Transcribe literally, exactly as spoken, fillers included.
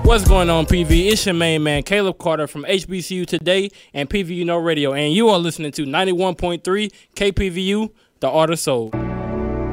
What's going on, P V? It's your main man, Caleb Carter from H B C U Today and P V U No Radio, and you are listening to ninety-one point three K P V U, The Art of Soul.